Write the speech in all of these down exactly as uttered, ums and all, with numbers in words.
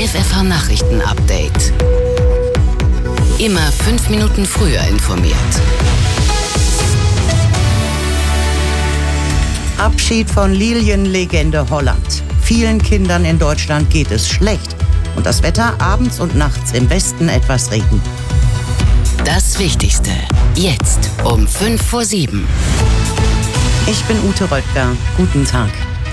F F H-Nachrichten-Update. Immer fünf Minuten früher informiert. Abschied von Lilienlegende Holland. Vielen Kindern in Deutschland geht es schlecht. Und das Wetter abends und nachts im Westen etwas Regen. Das Wichtigste. Jetzt um fünf vor sieben. Ich bin Ute Röttger. Guten Tag.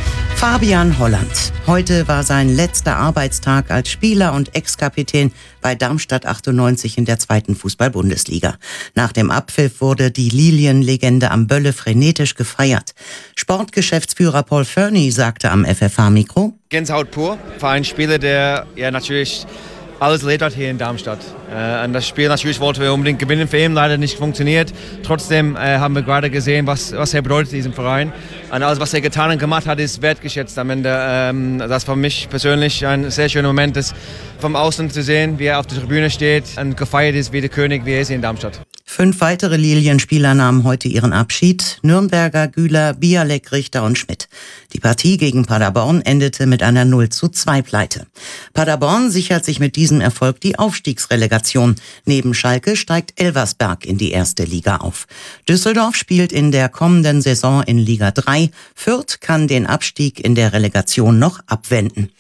Fabian Holland. Heute war sein letzter Arbeitstag als Spieler und Ex-Kapitän bei Darmstadt achtundneunzig in der zweiten Fußball-Bundesliga. Nach dem Abpfiff wurde die Lilienlegende am Bölle frenetisch gefeiert. Sportgeschäftsführer Paul Fernie sagte am F F H-Mikro: Gänsehaut pur für einen Spieler, der ja natürlich alles erlebt hat hier in Darmstadt. Äh, und das Spiel natürlich wollten wir unbedingt gewinnen, für ihn leider nicht funktioniert. Trotzdem äh, haben wir gerade gesehen, was, was er bedeutet diesem Verein. Und alles, was er getan und gemacht hat, ist wertgeschätzt am Ende. Ähm, das war für mich persönlich ein sehr schöner Moment, das vom Außen zu sehen, wie er auf der Tribüne steht und gefeiert ist wie der König, wie er ist hier in Darmstadt. Fünf weitere Lilienspieler nahmen heute ihren Abschied. Nürnberger, Güler, Bialek, Richter und Schmidt. Die Partie gegen Paderborn endete mit einer null zu zwei Pleite. Paderborn sichert sich mit diesem Erfolg die Aufstiegsrelegation. Neben Schalke steigt Elversberg in die erste Liga auf. Düsseldorf spielt in der kommenden Saison in Liga drei. Fürth kann den Abstieg in der Relegation noch abwenden.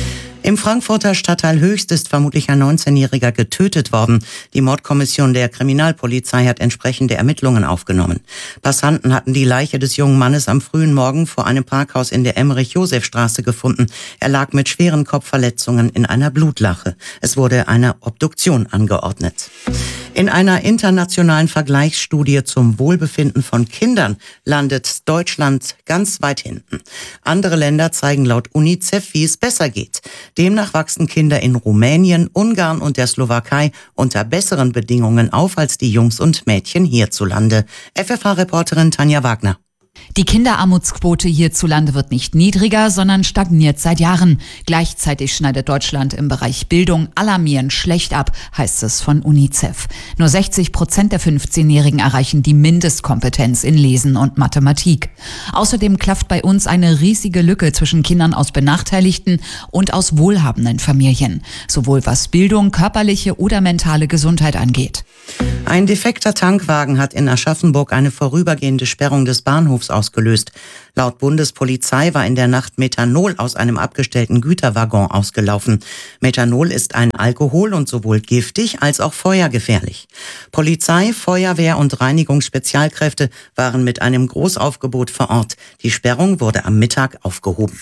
Im Frankfurter Stadtteil Höchst ist vermutlich ein neunzehnjähriger getötet worden. Die Mordkommission der Kriminalpolizei hat entsprechende Ermittlungen aufgenommen. Passanten hatten die Leiche des jungen Mannes am frühen Morgen vor einem Parkhaus in der Emmerich-Josef-Straße gefunden. Er lag mit schweren Kopfverletzungen in einer Blutlache. Es wurde eine Obduktion angeordnet. In einer internationalen Vergleichsstudie zum Wohlbefinden von Kindern landet Deutschland ganz weit hinten. Andere Länder zeigen laut UNICEF, wie es besser geht. Demnach wachsen Kinder in Rumänien, Ungarn und der Slowakei unter besseren Bedingungen auf als die Jungs und Mädchen hierzulande. F F H-Reporterin Tanja Wagner. Die Kinderarmutsquote hierzulande wird nicht niedriger, sondern stagniert seit Jahren. Gleichzeitig schneidet Deutschland im Bereich Bildung alarmierend schlecht ab, heißt es von UNICEF. Nur sechzig Prozent der fünfzehnjährigen erreichen die Mindestkompetenz in Lesen und Mathematik. Außerdem klafft bei uns eine riesige Lücke zwischen Kindern aus benachteiligten und aus wohlhabenden Familien. Sowohl was Bildung, körperliche oder mentale Gesundheit angeht. Ein defekter Tankwagen hat in Aschaffenburg eine vorübergehende Sperrung des Bahnhofs ausgelöst. Laut Bundespolizei war in der Nacht Methanol aus einem abgestellten Güterwaggon ausgelaufen. Methanol ist ein Alkohol und sowohl giftig als auch feuergefährlich. Polizei, Feuerwehr und Reinigungsspezialkräfte waren mit einem Großaufgebot vor Ort. Die Sperrung wurde am Mittag aufgehoben.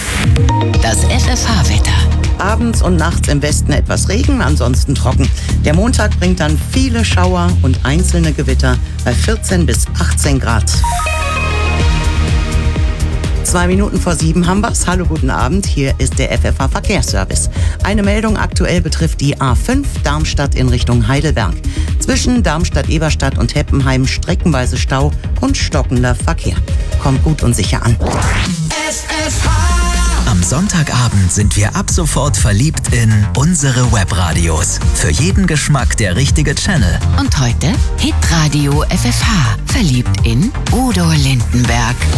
Das F F H-Wetter. Abends und nachts im Westen etwas Regen, ansonsten trocken. Der Montag bringt dann viele Schauer und einzelne Gewitter bei vierzehn bis achtzehn Grad. Zwei Minuten vor sieben haben wir's. Hallo, guten Abend. Hier ist der F F H-Verkehrsservice. Eine Meldung aktuell betrifft die A fünf Darmstadt in Richtung Heidelberg. Zwischen Darmstadt-Eberstadt und Heppenheim streckenweise Stau und stockender Verkehr. Kommt gut und sicher an. F F H. Am Sonntagabend sind wir ab sofort verliebt in unsere Webradios. Für jeden Geschmack der richtige Channel. Und heute Hitradio F F H. Verliebt in Udo Lindenberg.